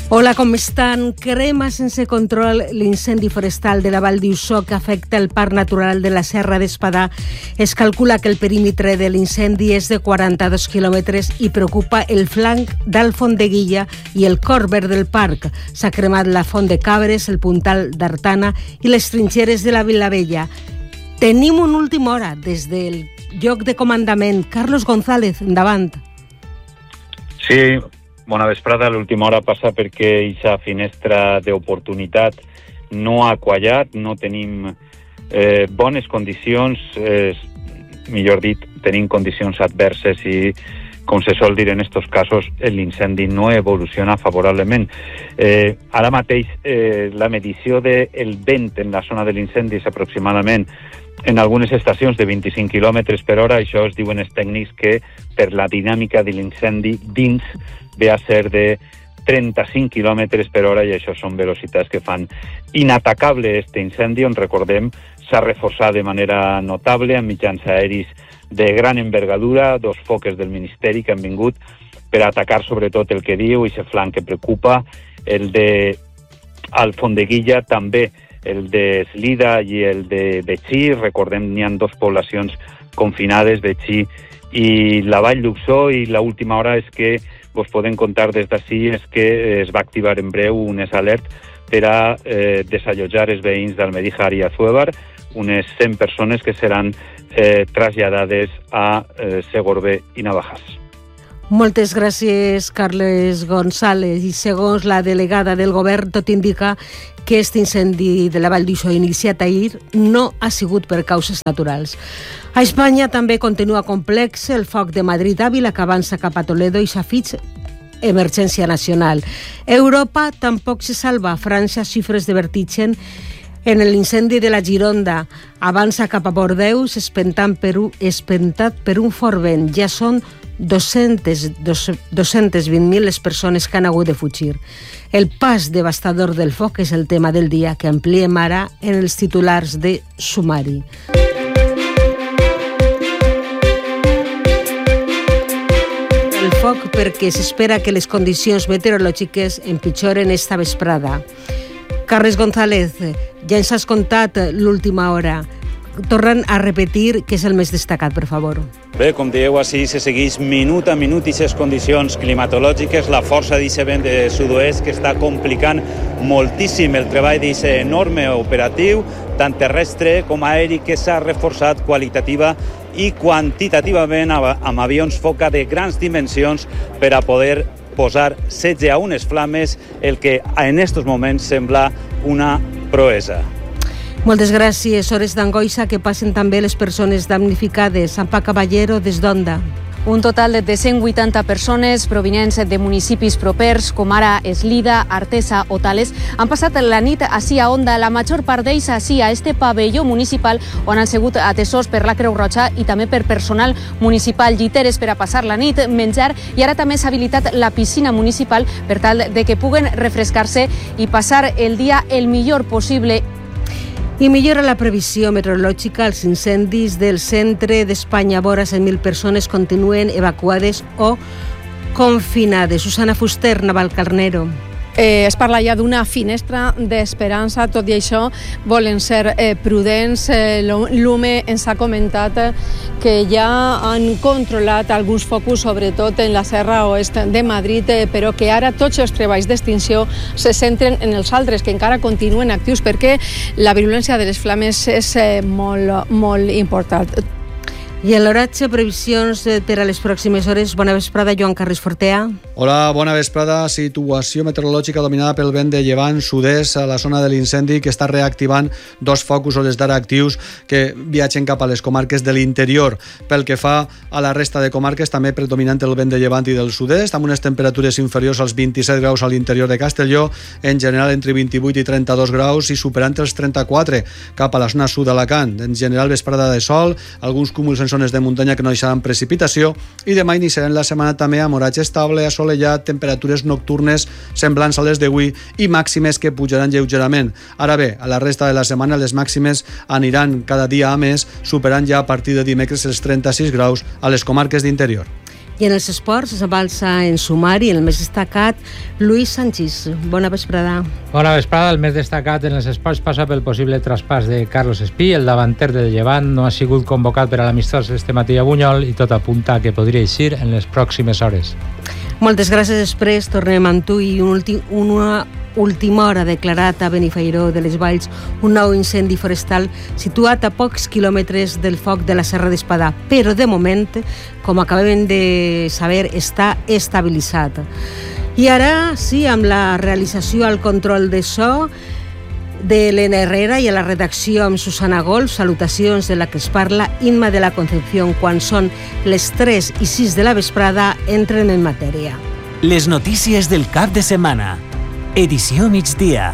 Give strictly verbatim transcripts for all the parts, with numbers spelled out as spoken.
Hola, com estan? Crema sense control l'incendi forestal de la Vall d'Uixó que afecta el Parc Natural de la Serra d'Espadà. Es calcula que el perímetre de l'incendi és de quaranta-dos quilòmetres i preocupa el flanc d'Alfondeguilla i el cor verd del parc. S'ha cremat la Font de Cabres, el Puntal d'Artana i les trinxeres de la Vilavella. Tenim una última hora des del lloc de comandament. Carlos González, endavant. Sí, bona vesprada. L'última hora passa perquè aquesta finestra d'oportunitat no ha quallat, no tenim eh, bones condicions, eh, millor dit, tenim condicions adverses i, com se sol dir en aquests casos, l'incendi no evoluciona favorablement. Eh, ara mateix eh, la medició del vent en la zona de l'incendi és aproximadament en algunes estacions de vint-i-cinc quilòmetres per hora. Això es diuen els tècnics que per la dinàmica de l'incendi dins ve a ser de trenta-cinc quilòmetres per hora i això són velocitats que fan inatacable este incendi, on recordem s'ha reforçat de manera notable amb mitjans aeris de gran envergadura, dos foques del Ministeri que han vingut per atacar sobretot el que diu i aquest flanc que preocupa, el de Alfondeguilla, també el de Eslida i el de Betxí. Recordem, n'hi ha dos poblacions confinades, Betxí i la Vall d'Uixó, i l'última hora és que vos podem contar des d'ací és que es va activar en breu unes alert per a eh, desallotjar els veïns d'Almedíjar i Azuévar, unes cent persones que seran eh, traslladades a eh, Segorbe i Navajas. Moltes gràcies, Carles González. I segons la delegada del govern, tot indica que aquest incendi de la Vall d'Uixó iniciat ahir no ha sigut per causes naturals. A Espanya també continua complex el foc de Madrid-Àvila que avança cap a Toledo i s'ha fet emergència nacional. Europa tampoc se salva. França, xifres de vertigen en l'incendi de la Gironda. Avança cap a Bordeus, espentat per un, espentat per un fort vent. Ja són dos-centes vint mil les persones que han hagut de fugir. El pas devastador del foc és el tema del dia, que ampliem ara en els titulars de sumari. El foc perquè s'espera que les condicions meteorològiques empitjoren esta vesprada. Carles González, ja ens has contat l'última hora. Tornen a repetir què és el més destacat, per favor. Bé, com dieu, així se segueix minut a minut aquestes condicions climatològiques, la força d'aquest vent de sud-oest que està complicant moltíssim el treball d'aquest enorme operatiu, tant terrestre com aeri, que s'ha reforçat qualitativa i quantitativament amb avions Foca de grans dimensions per a poder posar setge a unes flames, el que en aquests moments sembla una proesa. Moltes gràcies. Hores d'angoixa que passen també les persones damnificades. Ampa Caballero, des d'Onda. Un total de cent vuitanta persones provinents de municipis propers, com ara Eslida, Artesa o Tales, han passat la nit ací a Onda, la major part d'ells ací a este pavelló municipal on han sigut atesors per la Creu Roja i també per personal municipal, lliteres per a passar la nit, menjar, i ara també s'ha habilitat la piscina municipal per tal de que puguen refrescar-se i passar el dia el millor possible. I millora la previsió meteorològica. Els incendis del centre d'Espanya, vora cent mil persones continuen evacuades o confinades. Susana Fuster, Navalcarnero. Eh, es parla ja d'una finestra d'esperança, tot i això volen ser eh, prudents. Eh, L'UME ens ha comentat que ja han controlat alguns focus, sobretot en la Serra Oest de Madrid, eh, però que ara tots els treballs d'extinció se centren en els altres, que encara continuen actius, perquè la virulència de les flames és eh, molt, molt important. I en l'oratge, previsions per a les pròximes hores. Bona vesprada, Joan Carles Fortea. Hola, bona vesprada. Situació meteorològica dominada pel vent de llevant sud-est a la zona de l'incendi, que està reactivant dos focus hores d'ara actius que viatgen cap a les comarques de l'interior. Pel que fa a la resta de comarques, també predominant el vent de llevant i del sud-est, amb unes temperatures inferiors als vint-i-set graus a l'interior de Castelló, en general entre vint-i-vuit i trenta-dos graus, i superant els trenta-quatre cap a la zona sud d'Alacant. En general, vesprada de sol, alguns cúmuls en zones de muntanya que no deixaran precipitació, i demà iniciarem la setmana també amb horatge estable, assolellat, temperatures nocturnes semblants a les d'avui i màximes que pujaran lleugerament. Ara bé, a la resta de la setmana les màximes aniran cada dia a més, superant ja a partir de dimecres els trenta-sis graus a les comarques d'interior. I en els esports es balsa en sumari el més destacat, Luis Sanchís. Bona vesprada. Bona vesprada. El més destacat en els esports passa pel possible traspàs de Carlos Espí. El davanter del Llevant no ha sigut convocat per a l'amistós este matí a Bunyol i tot apunta que podria eixir en les pròximes hores. Moltes gràcies. Després tornem amb tu i un últim, una última hora declarat a Benifairó de les Valls un nou incendi forestal situat a pocs quilòmetres del foc de la Serra d'Espadà, però de moment, com acabem de saber, està estabilitzat. I ara, sí, amb la realització al control de so de l'Helena Herrera i a la redacció amb Susana Golf, salutacions de la que es parla, Inma de la Concepción. Quan són les tres i sis de la vesprada, entren en matèria. Les notícies del cap de setmana. Edició migdia.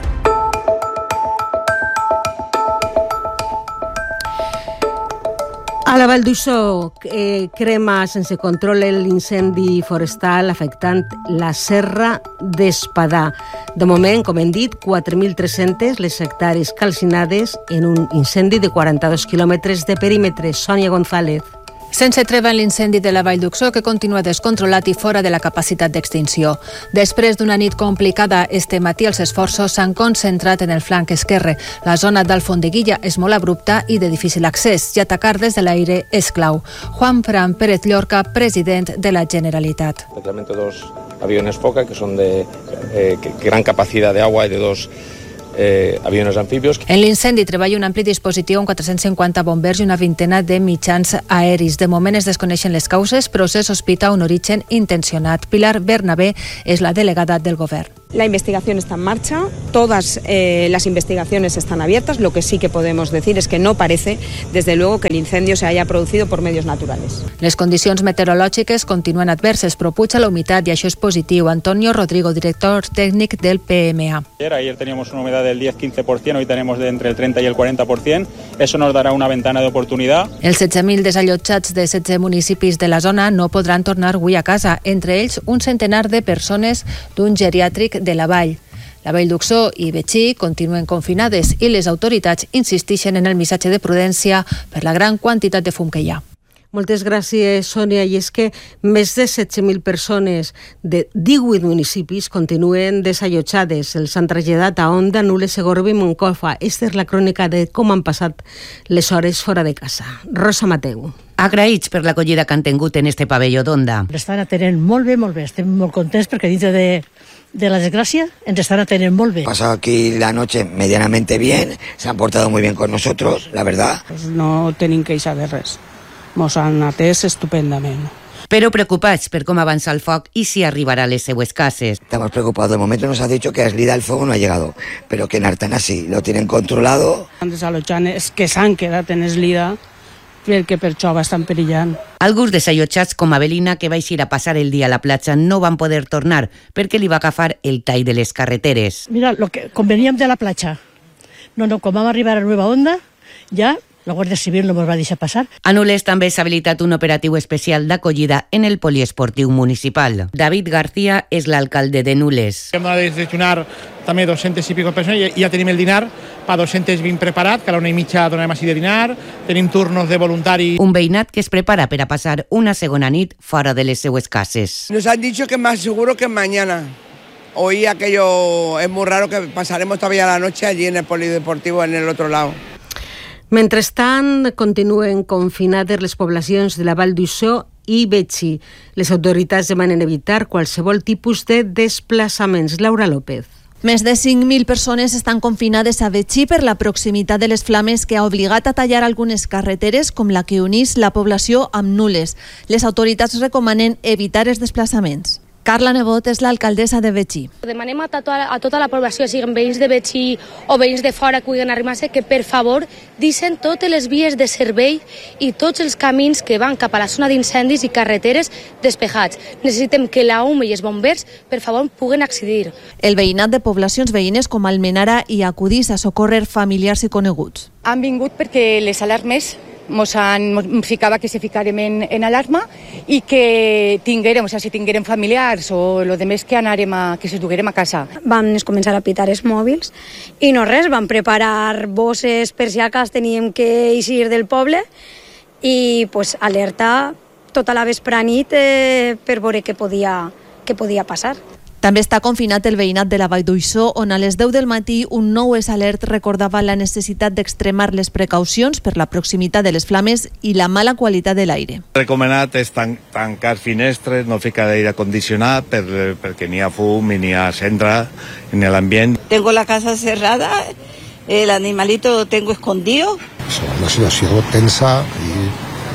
A la Vall d'Uixó eh, crema sense control l'incendi forestal afectant la Serra d'Espadà. De moment, com hem dit, quatre mil tres-centes les hectàrees calcinades en un incendi de quaranta-dos quilòmetres de perímetre. Sònia González. Sense treva en l'incendi de la Vall d'Uixó, que continua descontrolat i fora de la capacitat d'extinció. Després d'una nit complicada, este matí els esforços s'han concentrat en el flanc esquerre. La zona d'Alfondeguilla és molt abrupta i de difícil accés, i atacar des de l'aire és clau. Juan Fran Pérez Llorca, president de la Generalitat. Realmente dos aviones Foca, que son de eh, gran capacidad de agua y de dos Eh, aviones anfibios. En l'incendi treballa un ampli dispositiu amb quatre-cents cinquanta bombers i una vintena de mitjans aeris. De moment es desconeixen les causes, però se sospita un origen intencionat. Pilar Bernabé és la delegada del govern. La investigación está en marcha, todas eh, las investigaciones están abiertas. Lo que sí que podemos decir es que no parece, desde luego, que el incendio se haya producido por medios naturales. Les condicions meteorològiques continuen adverses, però puja la humitat i això és positiu. Antonio Rodrigo, director tècnic del P M A. Ayer teníamos una humedad del diez a quince por ciento, hoy tenemos de entre el treinta y el cuarenta por ciento. Eso nos dará una ventana de oportunidad. Els setze mil desallotjats de setze municipis de la zona no podran tornar avui a casa, entre ells un centenar de persones d'un geriàtric de la Vall. La Vall d'Uixó i Betxí continuen confinades i les autoritats insisteixen en el missatge de prudència per la gran quantitat de fum que hi ha. Moltes gràcies, Sònia. I és que més de setze mil persones de divuit municipis continuen desallotjades. Els han traslladat a Onda, Nules, Segorbe i Moncofa. Esta és la crònica de com han passat les hores fora de casa. Rosa Mateu. Agraïts per l'acollida que han tingut en este pavelló d'Onda. L'estan atenent molt bé, molt bé. Estem molt contents perquè dintre de, de la desgràcia ens estan atenent molt bé. Pasado aquí la noche medianamente bien, se han portado muy bien con nosotros, la verdad. Pues no tenim queixa de res. Mos han atès estupendament. Però preocupats per com avança el foc i si arribarà a les seues cases. Estamos preocupados. De momento nos ha dicho que a Eslida el fuego no ha llegado, pero que en Artana sí, lo tienen controlado. Han desallotjant és que s'han quedat en Eslida perquè per això estan perillant. Alguns desallotjats com Avelina, que va eixir a passar el dia a la platja, no van poder tornar perquè li va agafar el tall de les carreteres. Mira, lo que, com veníem de la platja, no, no, com vam arribar a Nueva Onda, ja la Guàrdia Civil no ens va deixar passar. A Nules també s'ha habilitat un operatiu especial d'acollida en el poliesportiu municipal. David García és l'alcalde de Nules. Hem de desayunar també dos-centes i pico persones i ja tenim el dinar per dos-centes vint preparat, que a la una i mitja donem així de dinar, tenim turnos de voluntari. Un veïnat que es prepara per a passar una segona nit fora de les seues cases. Nos han dicho que más seguro que mañana. Hoy aquello es muy raro que pasaremos todavía la noche allí en el polideportivo en el otro lado. Mentrestant, continuen confinades les poblacions de la Vall d'Uixó i Betxí. Les autoritats demanen evitar qualsevol tipus de desplaçaments. Laura López. Més de cinc mil persones estan confinades a Betxí per la proximitat de les flames que ha obligat a tallar algunes carreteres com la que unís la població amb Nules. Les autoritats recomanen evitar els desplaçaments. Carla Nebot és l'alcaldessa de Betxí. Demanem a tota, a tota la població, siguin veïns de Betxí o veïns de fora que vulguin arribar-se, que per favor deixen totes les vies de servei i tots els camins que van cap a la zona d'incendis i carreteres despejats. Necessitem que la U M i els bombers, per favor, puguen accedir. El veïnat de poblacions veïnes com Almenara i acudís a socórrer familiars i coneguts. Han vingut perquè les alarmes mos han mos ficava que se ficarem en, en alarma i que tinguérem, o sigui, si tinguérem familiars o lo de més que anarem a, que se duguérem a casa. Vam començar a pitar els mòbils i no res, vam preparar bosses per si acas teníem que eixir del poble i pues, alerta tota la vesprà-nit eh, per veure què podia, què podia passar. També està confinat el veïnat de la Vall d'Uixó, on a les deu del matí un nou es alert recordava la necessitat d'extremar les precaucions per la proximitat de les flames i la mala qualitat de l'aire. Recomanat és tan, tancar finestres, no ficar aire acondicionat per, perquè n'hi ha fum i n'hi ha cendra en l'ambient. Tengo la casa cerrada, el animalito lo tengo escondido. És una situació tensa i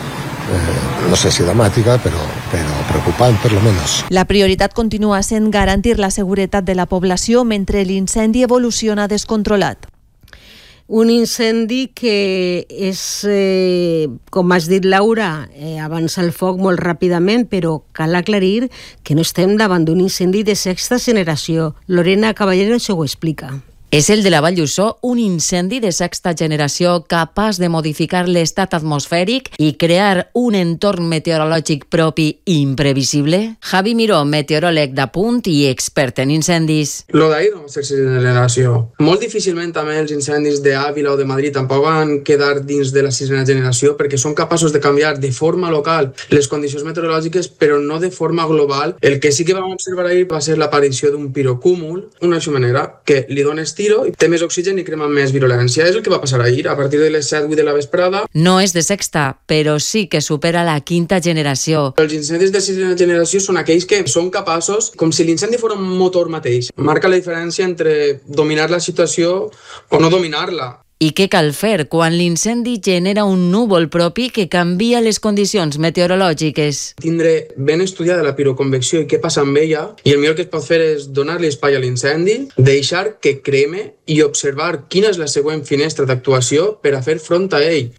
Eh, no sé si dramàtica, però, però preocupant, per lo menos. La prioritat continua sent garantir la seguretat de la població mentre l'incendi evoluciona descontrolat. Un incendi que és, eh, com has dit, Laura, eh, avança el foc molt ràpidament, però cal aclarir que no estem davant d'un incendi de sexta generació. Lorena Caballero això ho explica. És el de la Vall d'Uixó, un incendi de sexta generació capaç de modificar l'estat atmosfèric i crear un entorn meteorològic propi i imprevisible? Javi Miró, meteoròleg d'Apunt i expert en incendis. Lo d'ahir no va ser sexta generació. Molt difícilment també els incendis d'Àvila o de Madrid tampoc van quedar dins de la sisena generació perquè són capaços de canviar de forma local les condicions meteorològiques però no de forma global. El que sí que vam observar ahir va ser l'aparició d'un pirocúmul, una xumenera que li dona tiro i té més oxigen i crema més virulència. És el que va passar ahir, a partir de les set vuit de la vesprada. No és de sexta, però sí que supera la quinta generació. Els incendis de sisena generació són aquells que són capaços, com si l'incendi fos un motor mateix. Marca la diferència entre dominar la situació o no dominar-la. I què cal fer quan l'incendi genera un núvol propi que canvia les condicions meteorològiques? Tindre ben estudiada la piroconvecció i què passa amb ella, i el millor que es pot fer és donar-li espai a l'incendi, deixar que creme i observar quina és la següent finestra d'actuació per a fer front a ell.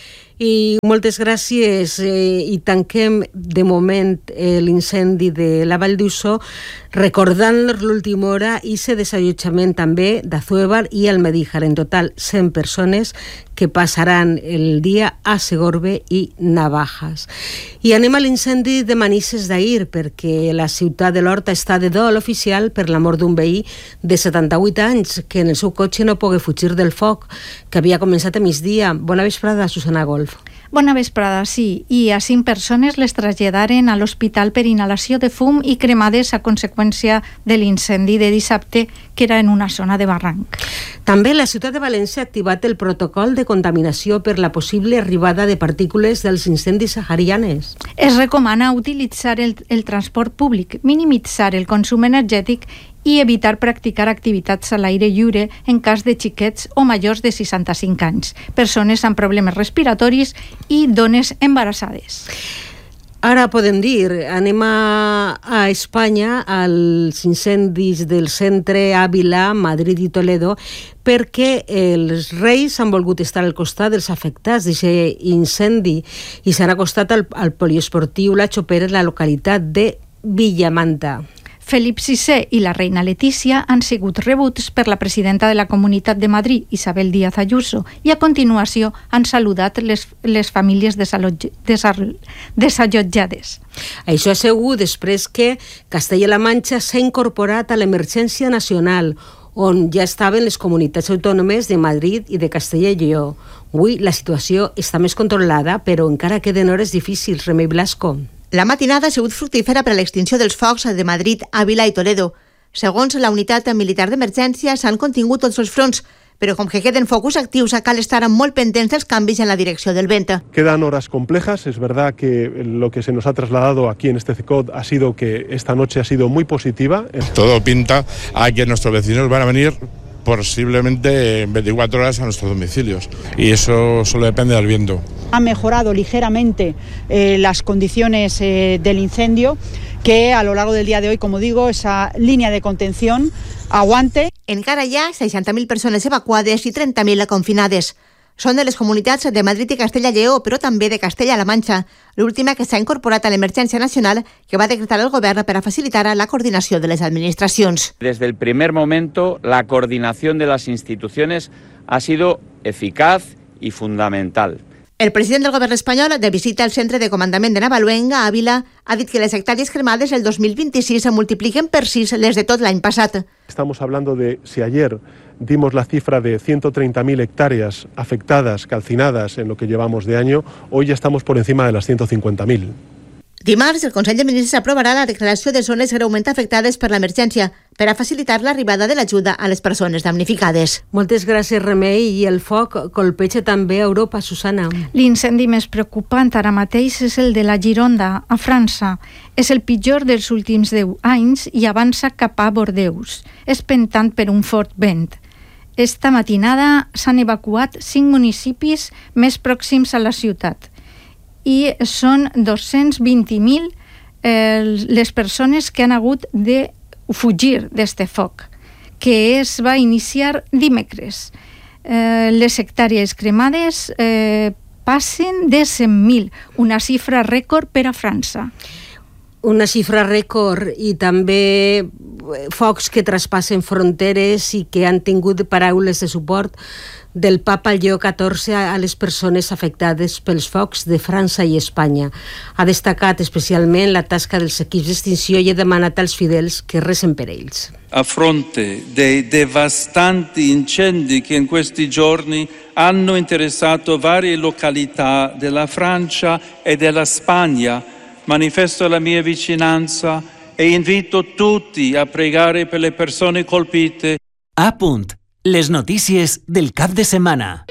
I moltes gràcies eh, i tanquem de moment eh, l'incendi de la Vall d'Uixó recordant l'última hora i ese desallotjament també d'Azuévar i Almedíjar. En total cent persones que passaran el dia a Segorbe i Navajas. I anem a l'incendi de Manises d'ahir perquè la ciutat de l'Horta està de dol oficial per la mort d'un veí de setanta-vuit anys que en el seu cotxe no pogué fugir del foc que havia començat a migdia. Bona vesprada, Susana Golf. Bona vesprada, sí. I a cinc persones les traslladaren a l'hospital per inhalació de fum i cremades a conseqüència de l'incendi de dissabte, que era en una zona de barranc. També la ciutat de València ha activat el protocol de contaminació per la possible arribada de partícules dels incendis saharianes. Es recomana utilitzar el, el transport públic, minimitzar el consum energètic i evitar practicar activitats a l'aire lliure en cas de xiquets o majors de seixanta-cinc anys, persones amb problemes respiratoris i dones embarassades. Ara podem dir, anem a, a Espanya, als incendis del centre, Àvila, Madrid i Toledo, perquè els Reis han volgut estar al costat dels afectats d'aquest incendi i s'han acostat al, al poliesportiu La Chopera en la localitat de Villamanta. Felip sisè i la reina Letícia han sigut rebuts per la presidenta de la Comunitat de Madrid, Isabel Díaz Ayuso, i a continuació han saludat les, les famílies desallotjades. Això ha sigut després que Castella-La Manxa s'ha incorporat a l'emergència nacional, on ja estaven les comunitats autònomes de Madrid i de Castella i Lleó. Avui la situació està més controlada, però encara queden hores difícils. Remei Blasco. La matinada ha sigut fructífera per a l'extinció dels focs de Madrid, Àvila i Toledo. Segons la unitat militar d'emergència, s'han contingut tots els fronts, pero como que queden focus activos, cal estar molt pendents dels canvis en la direcció del vent. Quedan horas complejas, es verdad que lo que se nos ha trasladado aquí en este C E C O D ha sido que esta noche ha sido muy positiva. Todo pinta a que nuestros vecinos van a venir posiblemente en veinticuatro horas a nuestros domicilios y eso solo depende del viento. Ha mejorado ligeramente eh, las condiciones eh, del incendio, que a lo largo del día de hoy, como digo, esa línea de contención aguante. Encara hi ha seixanta mil persones evacuades i trenta mil confinades. Són de les comunitats de Madrid i Castella i Lleó, però també de Castella-La Manxa, l'última que s'ha incorporat a l'emergència nacional que va decretar el govern per a facilitar la coordinació de les administracions. Desde el primer momento, la coordinación de las instituciones ha sido eficaz y fundamental. El president del govern espanyol, de visita al centre de comandament de Navaluenga, a Àvila, ha dit que les hectàrees cremades el dos mil vint-i-sis se multipliquen per sis les de tot l'any passat. Estamos hablando de si ayer dimos la cifra de ciento treinta mil hectáreas afectadas, calcinadas en lo que llevamos de año, hoy ya estamos por encima de las ciento cincuenta mil. Dimarts, el Consell de Ministres aprovarà la declaració de zones greument afectades per l'emergència per a facilitar l'arribada de l'ajuda a les persones damnificades. Moltes gràcies, Remei. I el foc colpeja també a Europa, Susana. L'incendi més preocupant ara mateix és el de la Gironda, a França. És el pitjor dels últims deu anys i avança cap a Bordeus, espentant per un fort vent. Esta matinada s'han evacuat cinc municipis més pròxims a la ciutat i són dos-cents vint mil eh, les persones que han hagut de fugir d'este foc, que es va iniciar dimecres. Eh, les hectàrees cremades eh, passen de cent mil, una xifra rècord per a França. Una xifra rècord i també focs que traspassen fronteres i que han tingut paraules de suport del papa Lleó catorze a les persones afectades pels focs de França i Espanya. Ha destacat especialment la tasca dels equips d'extinció i ha demanat als fidels que recen per ells. A fronte dei devastanti incendi che in questi giorni hanno interessato varie località della Francia e della Spagna, manifesto la mia vicinanza e invito tutti a pregare per le persone colpite. A punt. Les notícies del cap de setmana.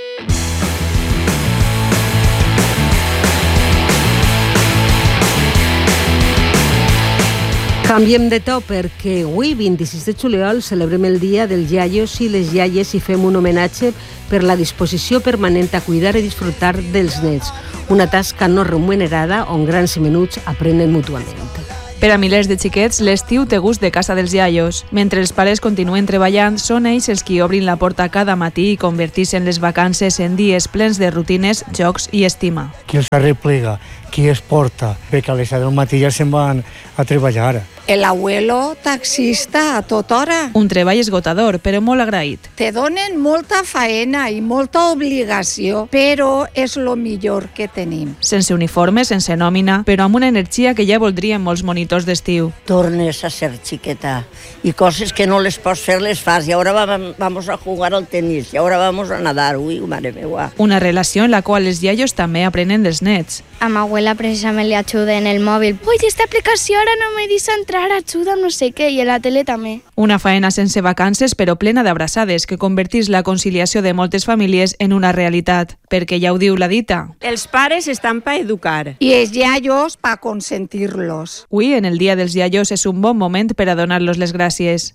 Canviem de to perquè avui, vint-i-sis de juliol, celebrem el dia dels iaios i les iaies i fem un homenatge per la disposició permanent a cuidar i disfrutar dels nets. Una tasca no remunerada on grans i menuts aprenen mútuament. Per a milers de xiquets, l'estiu té gust de casa dels iaios. Mentre els pares continuen treballant, són ells els qui obrin la porta cada matí i converteixen les vacances en dies plens de rutines, jocs i estima. Qui els arreplega, qui es porta, perquè a les set del matí ja se'n van a treballar. El abuelo taxista a tota hora. Un treball esgotador, però molt agraït. Te donen molta faena i molta obligació, però és lo millor que tenim. Sense uniforme, sense nòmina, però amb una energia que ja voldrien molts monitors d'estiu. Tornes a ser xiqueta i coses que no les pots fer les fas. I ara vamos a jugar al tenis, i ara vamos a nadar. Ui, mare meua. Una relació en la qual els iaios també aprenen dels nets. A mi abuela precisament li ajuda en el mòbil. Oye, esta aplicació ara no me dice entrar, ajuda no sé què, i a la tele també. Una faena sense vacances, però plena d'abraçades, que convertís la conciliació de moltes famílies en una realitat. Perquè ja ho diu la dita. Els pares estan per educar. I els iaios per consentir-los. Avui, en el Dia dels Iaios, és un bon moment per a donar-los les gràcies.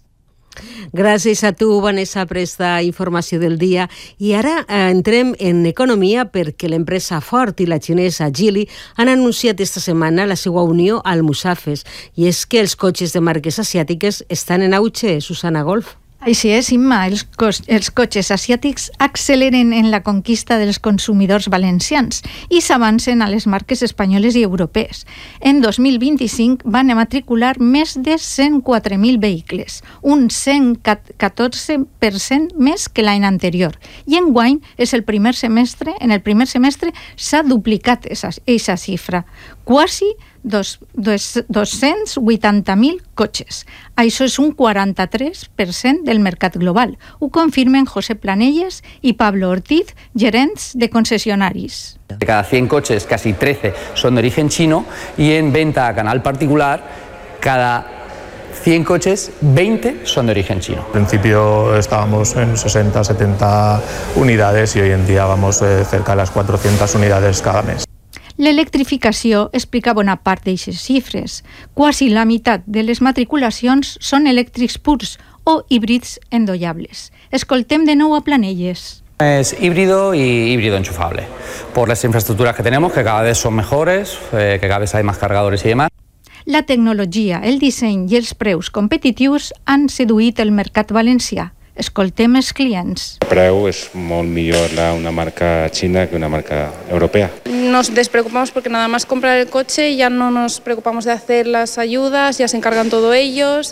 Gràcies a tu, Vanessa, per aquesta informació del dia. I ara eh, entrem en economia perquè l'empresa Ford i la xinesa Geely han anunciat esta setmana la seva unió al Musafes. I és que els cotxes de marques asiàtiques estan en auge, Susana Golf. Així és, Imma, els, co els cotxes asiàtics acceleren en la conquista dels consumidors valencians i s'avancen a les marques espanyoles i europees. En dos mil vint-i-cinc van matricular més de cent quatre mil vehicles, un cent catorze per cent més que l'any anterior. I enguany és el primer semestre, en el primer semestre s'ha duplicat aquesta xifra, quasi Dos, dos, dos-cents vuitanta mil cotxes. Això és un quaranta-tres per cent del mercat global. Ho confirmen José Planelles i Pablo Ortiz, gerents de concesionaris. De cada cien coches, casi trece son de origen chino y en venta a canal particular, cada cien coches, veinte son de origen chino. Al principio estábamos en sesenta, setenta unidades y hoy en día vamos eh, cerca de las cuatrocientas unidades cada mes. L'electrificació explica bona part d'aquestes xifres. Quasi la meitat de les matriculacions són elèctrics purs o híbrids endollables. Escoltem de nou a Planelles. Es híbrido y híbrido enchufable, por las infraestructuras que tenemos, que cada vez son mejores, eh, que cada vez hay más cargadores y demás. La tecnologia, el disseny i els preus competitius han seduït el mercat valencià. Escoltem els clients. El preu és molt millor la, una marca xina que una marca europea. Nos despreocupamos porque nada más comprar el coche ya no nos preocupamos de hacer las ayudas, ya se encargan todo ellos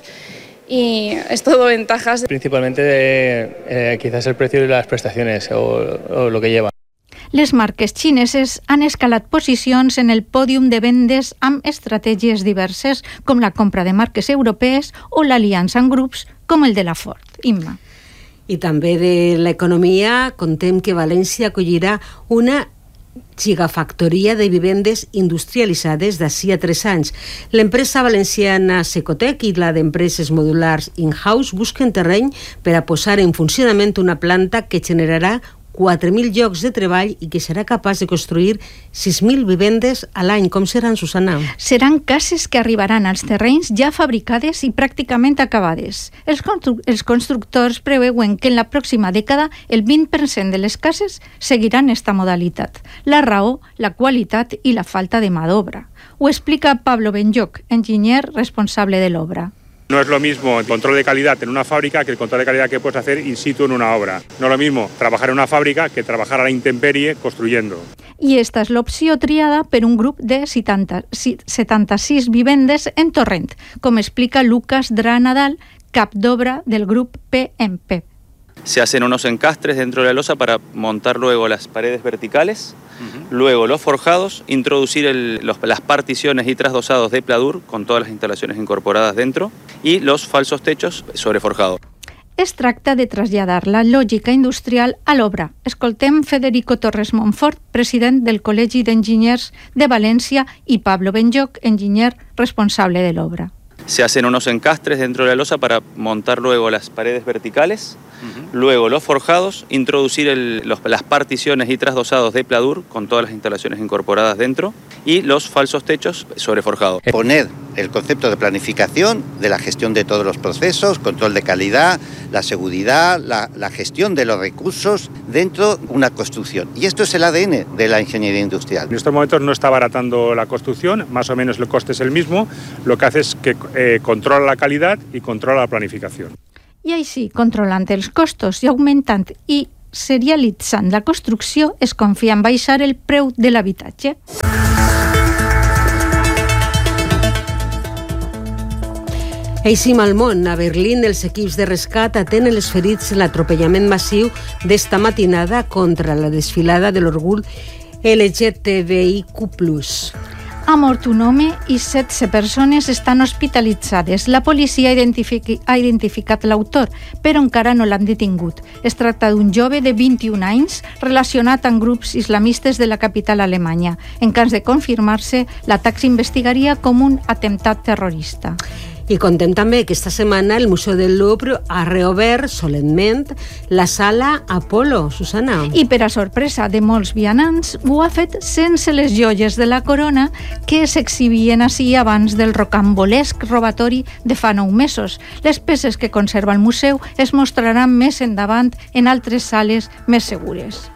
y es todo ventajas. Principalmente de, eh, quizás el precio de las prestaciones o, o lo que lleva. Les marques xineses han escalat posicions en el pòdium de vendes amb estratègies diverses com la compra de marques europees o l'aliança en grups com el de la Ford. Imma. I també de l'economia, contem que València acollirà una gigafactoria de vivendes industrialitzades d'ací a tres anys. L'empresa valenciana Secotec i la d'empreses modulars in-house busquen terreny per a posar en funcionament una planta que generarà quatre mil llocs de treball i que serà capaç de construir sis mil vivendes a l'any. Com seran, Susana? Seran cases que arribaran als terrenys ja fabricades i pràcticament acabades. Els, constru els constructors preveuen que en la pròxima dècada el vint per cent de les cases seguiran esta modalitat. La raó, la qualitat i la falta de mà d'obra. Ho explica Pablo Benlloch, enginyer responsable de l'obra. No es lo mismo el control de calidad en una fábrica que el control de calidad que puedes hacer in situ en una obra. No es lo mismo trabajar en una fábrica que trabajar a la intemperie construyendo. I esta és l'opció triada per un grup de setanta-sis vivendes en Torrent, com explica Lucas Dra Nadal, cap d'obra del grup P M P. Se hacen unos encastres dentro de la losa para montar luego las paredes verticales, uh-huh. Luego los forjados, introducir el, los, las particiones y trasdosados de pladur con todas las instalaciones incorporadas dentro y los falsos techos sobre forjado. Es tracta de traslladar la lògica industrial a l'obra. Escoltem Federico Torres Montfort, president del Col·legi d'Enginyers de València, i Pablo Benlloch, enginyer responsable de l'obra. Se hacen unos encastres dentro de la losa para montar luego las paredes verticales, uh-huh. Luego los forjados, introducir el, los, las particiones y trasdosados de pladur con todas las instalaciones incorporadas dentro y los falsos techos sobre forjado. Poner el concepto de planificación, de la gestión de todos los procesos, control de calidad, la seguridad, la, la gestión de los recursos dentro de una construcción. Y esto es el A D N de la ingeniería industrial. En estos momentos no está abaratando la construcción, más o menos el coste es el mismo, lo que hace es que eh, controla la calidad y controla la planificación. I així, controlant els costos i augmentant i serialitzant la construcció, es confia en baixar el preu de l'habitatge. Eixim al món. A Berlín, els equips de rescat atenen els ferits en l'atropellament massiu d'esta matinada contra la desfilada de l'orgull L G T B I Q plus. Ha mort un home i setze persones estan hospitalitzades. La policia ha identific- ha identificat l'autor, però encara no l'han detingut. Es tracta d'un jove de vint-i-un anys relacionat amb grups islamistes de la capital alemanya. En cas de confirmar-se, l'atac s'investigaria com un atemptat terrorista. I contem també que esta setmana el Museu del Louvre ha reobert solemnement la sala Apolo, Susana. I per a sorpresa de molts vianants, ho ha fet sense les joies de la corona que s'exhibien ací abans del rocambolesc robatori de fa nou mesos. Les peces que conserva el museu es mostraran més endavant en altres sales més segures.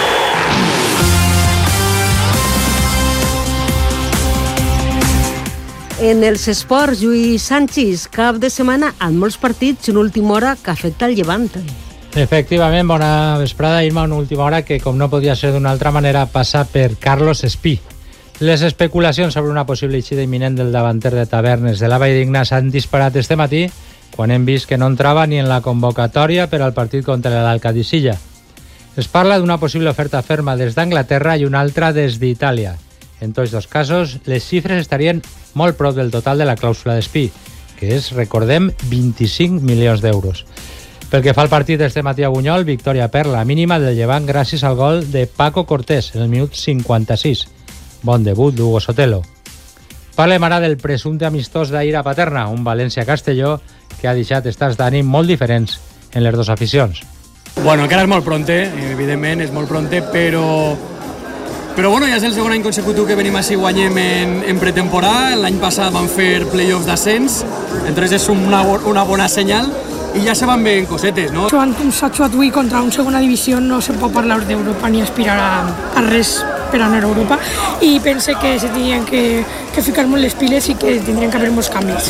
En els esports, Lluís Sánchez, cap de setmana amb molts partits en última hora que afecta el Llevant. Efectivament, bona vesprada, Irma, una última hora que, com no podia ser d'una altra manera, passa per Carlos Espí. Les especulacions sobre una possible eixida imminent del davanter de Tavernes de la Valldigna s'han disparat este matí quan hem vist que no entrava ni en la convocatòria per al partit contra l'Alcadisilla. Es parla d'una possible oferta ferma des d'Anglaterra i una altra des d'Itàlia. En tots dos casos, les xifres estarien molt prop del total de la clàusula d'Espí, que és, recordem, vint-i-cinc milions d'euros. Pel que fa al partit d'este matí a Bunyol, victòria per la mínima del Llevant gràcies al gol de Paco Cortés en el minut cinquanta-sis. Bon debut d'Hugo Sotelo. Parlem ara del presumpte amistós d'ahir a Paterna, un València-Castelló que ha deixat estats d'ànim molt diferents en les dues aficions. Bueno, encara és molt pronte, evidentment, és molt pronte, però... Però bueno, ja és el segon any consecutiu que venim així, guanyem en, en pretemporada. L'any passat vam fer playoffs d'ascens, entonces és una, una bona senyal i ja se van veient cosetes, no? Jugant com s'ha jugat avui contra una segona divisió no se pot parlar d'Europa ni aspirar a, a res per anar a Europa i pense que se tenien que, que ficar molt les piles i que tindrien que haver molts canvis.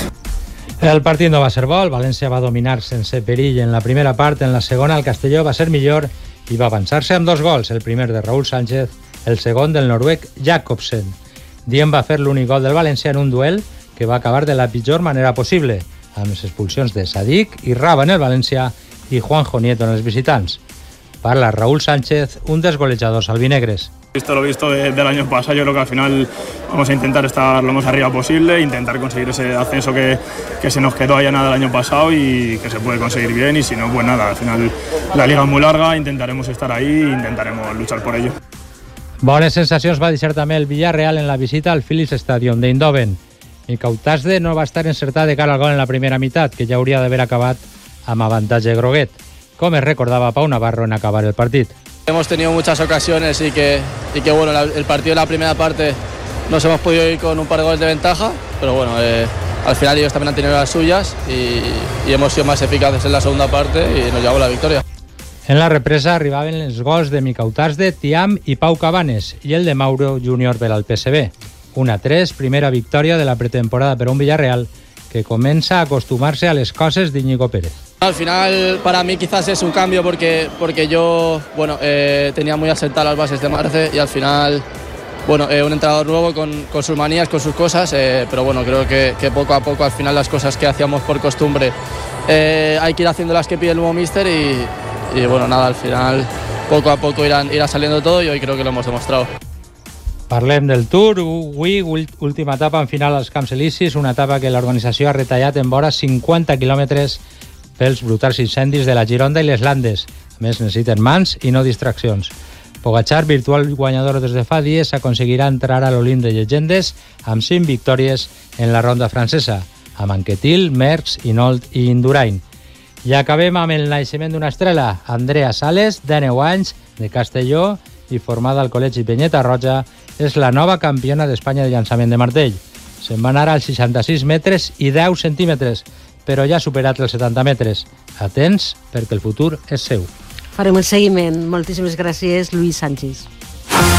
El partit no va ser bo, el València va dominar sense perill en la primera part, en la segona el Castelló va ser millor i va avançar-se amb dos gols, el primer de Raúl Sánchez, el segon del noruec Jacobsen. Diem va fer l'únic gol del València en un duel que va acabar de la pitjor manera possible, amb les expulsions de Sadik i Raba en el València i Juanjo Nieto en els visitants. Parla Raúl Sánchez, un dels golejadors albinegres. Visto lo visto de, del año pasado, yo creo que al final vamos a intentar estar lo más arriba posible, intentar conseguir ese ascenso que, que se nos quedó allá nada el año pasado y que se puede conseguir bien, y si no, pues nada, al final la liga es muy larga, intentaremos estar ahí e intentaremos luchar por ello. Bones sensacions va deixar també el Villarreal en la visita al Philips Stadium d'Eindhoven. Mikel Tasde no va estar encertat de cara al gol en la primera meitat, que ja hauria d'haver acabat amb avantatge groguet, com es recordava Pau Navarro en acabar el partit. Hemos tenido muchas ocasiones y que, y que bueno, el partido en la primera parte nos hemos podido ir con un par de goles de ventaja, pero bueno, eh, al final ellos también han tenido las suyas y, y hemos sido más eficaces en la segunda parte y nos llevamos la victoria. En la represa arribaven els gols de Mikel Tasde, Thiam i Pau Cabanes i el de Mauro Júnior per al P S V. un a tres, primera victòria de la pretemporada per a un Villarreal que comença a acostumar-se a les coses d'Íñigo Pérez. Al final, para mí quizás es un cambio porque, porque yo bueno, eh, tenía muy asentadas las bases de Marce y al final, bueno, eh, un entrenador nuevo con, con sus manías, con sus cosas, eh, pero bueno, creo que, que poco a poco al final las cosas que hacíamos por costumbre eh, hay que ir haciendo las que pide el nuevo míster y, y bueno, nada, al final poco a poco irán, irá saliendo todo y hoy creo que lo hemos demostrado. Parlem del Tour, avui última etapa en final als Camps Elisis, una etapa que l'organització ha retallat en vora cinquanta quilòmetres pels brutals incendis de la Gironda i les Landes. A més, necessiten mans i no distraccions. Pogačar, virtual guanyador des de fa dies, aconseguirà entrar a l'Olimp de llegendes amb cinc victòries en la ronda francesa, amb Anquetil, Merckx, Hinault i Indurain. I acabem amb el naixement d'una estrela, Andrea Sales, de deu anys, de Castelló, i formada al Col·legi Penyeta Roja, és la nova campiona d'Espanya de llançament de martell. Se'n va anar als seixanta-sis metres i deu centímetres, però ja ha superat els setanta metres. Atents, perquè el futur és seu. Farem el seguiment. Moltíssimes gràcies, Lluís Sánchez.